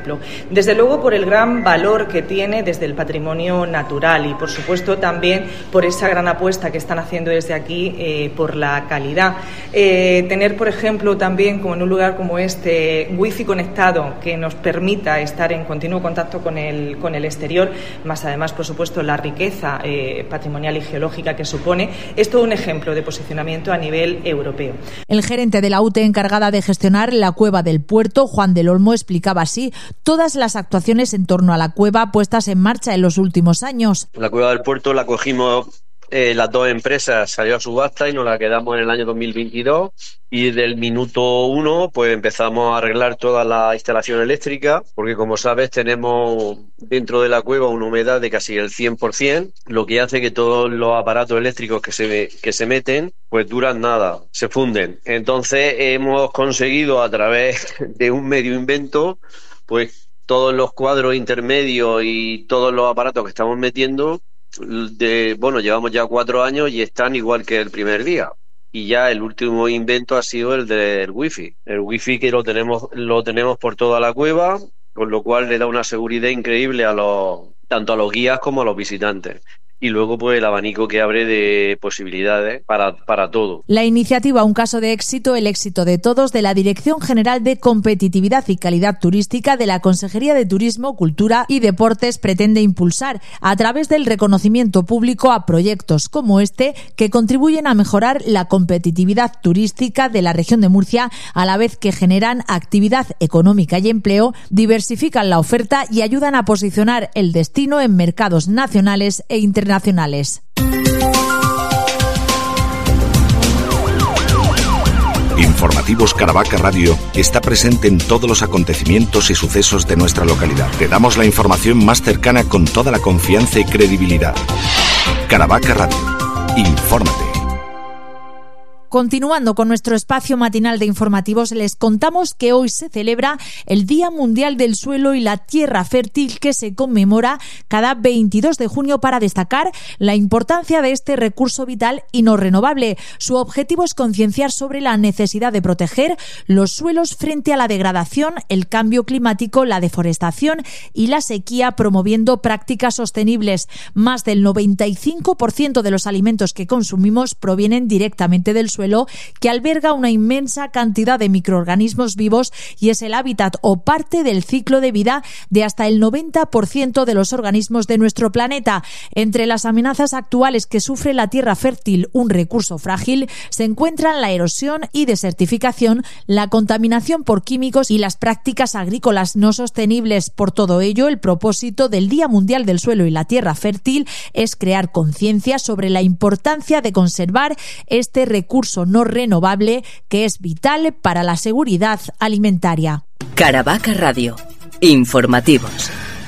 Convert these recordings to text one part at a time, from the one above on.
ejemplo. Desde luego por el gran valor que tiene desde el patrimonio natural y, por supuesto, también por esa gran apuesta que están haciendo desde aquí por la calidad. Tener, por ejemplo, también, como en un lugar como este, wifi conectado que nos permita estar en continuo contacto con el exterior, más además, por supuesto, la riqueza patrimonial y geológica que supone, es todo un ejemplo de posicionamiento a nivel europeo. El gerente de la UTE encargada de gestionar la cueva del puerto, Juan del Olmo, explicaba así todas las actuaciones en torno a la cueva puestas en marcha en los últimos años. La cueva del puerto la cogimos las dos empresas, salió a subasta y nos la quedamos en el año 2022 y desde el minuto 1 pues empezamos a arreglar toda la instalación eléctrica porque, como sabes, tenemos dentro de la cueva una humedad de casi el 100%, lo que hace que todos los aparatos eléctricos que se meten pues duran nada, se funden. Entonces hemos conseguido, a través de un medio invento, pues todos los cuadros intermedios y todos los aparatos que estamos metiendo, llevamos ya 4 años y están igual que el primer día. Y ya el último invento ha sido el del wifi. El wifi que lo tenemos por toda la cueva, con lo cual le da una seguridad increíble tanto a los guías como a los visitantes. Y luego pues el abanico que abre de posibilidades para todo. La iniciativa, un caso de éxito, el éxito de todos, de la Dirección General de Competitividad y Calidad Turística de la Consejería de Turismo, Cultura y Deportes, pretende impulsar a través del reconocimiento público a proyectos como este que contribuyen a mejorar la competitividad turística de la región de Murcia, a la vez que generan actividad económica y empleo, diversifican la oferta y ayudan a posicionar el destino en mercados nacionales e internacionales. Informativos Caravaca Radio está presente en todos los acontecimientos y sucesos de nuestra localidad. Te damos la información más cercana con toda la confianza y credibilidad. Caravaca Radio. Infórmate. Continuando con nuestro espacio matinal de informativos, les contamos que hoy se celebra el Día Mundial del Suelo y la Tierra Fértil, que se conmemora cada 22 de junio para destacar la importancia de este recurso vital y no renovable. Su objetivo es concienciar sobre la necesidad de proteger los suelos frente a la degradación, el cambio climático, la deforestación y la sequía, promoviendo prácticas sostenibles. Más del 95% de los alimentos que consumimos provienen directamente del suelo, que alberga una inmensa cantidad de microorganismos vivos y es el hábitat o parte del ciclo de vida de hasta el 90% de los organismos de nuestro planeta. Entre las amenazas actuales que sufre la tierra fértil, un recurso frágil, se encuentran la erosión y desertificación, la contaminación por químicos y las prácticas agrícolas no sostenibles. Por todo ello, el propósito del Día Mundial del Suelo y la Tierra Fértil es crear conciencia sobre la importancia de conservar este recurso no renovable que es vital para la seguridad alimentaria. Caravaca Radio. Informativos.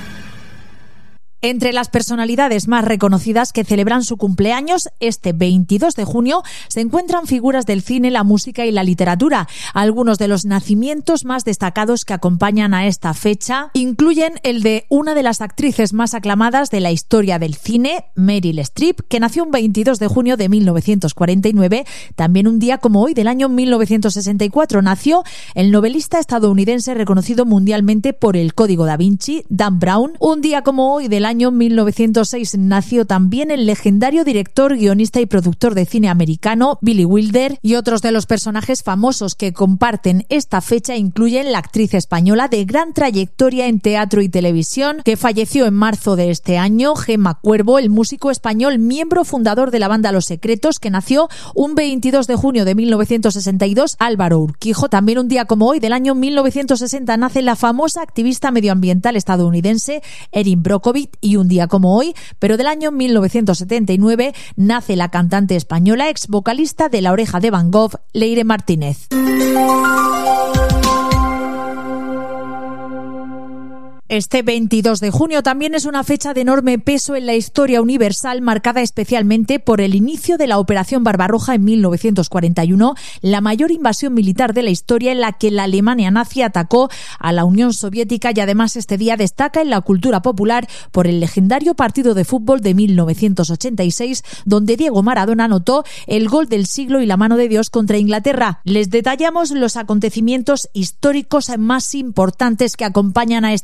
Entre las personalidades más reconocidas que celebran su cumpleaños este 22 de junio se encuentran figuras del cine, la música y la literatura. Algunos de los nacimientos más destacados que acompañan a esta fecha incluyen el de una de las actrices más aclamadas de la historia del cine, Meryl Streep, que nació un 22 de junio de 1949. También un día como hoy del año 1964 nació el novelista estadounidense reconocido mundialmente por El Código Da Vinci, Dan Brown. Un día como hoy del año 1906 nació también el legendario director, guionista y productor de cine americano Billy Wilder, y otros de los personajes famosos que comparten esta fecha incluyen la actriz española de gran trayectoria en teatro y televisión, que falleció en marzo de este año, Gemma Cuervo, el músico español, miembro fundador de la banda Los Secretos, que nació un 22 de junio de 1962, Álvaro Urquijo. También un día como hoy del año 1960 nace la famosa activista medioambiental estadounidense Erin Brockovich. Y un día como hoy, pero del año 1979, nace la cantante española, ex vocalista de La Oreja de Van Gogh, Leire Martínez. Este 22 de junio también es una fecha de enorme peso en la historia universal, marcada especialmente por el inicio de la Operación Barbarroja en 1941, la mayor invasión militar de la historia en la que la Alemania nazi atacó a la Unión Soviética, y además este día destaca en la cultura popular por el legendario partido de fútbol de 1986, donde Diego Maradona anotó el gol del siglo y la mano de Dios contra Inglaterra. Les detallamos los acontecimientos históricos más importantes que acompañan a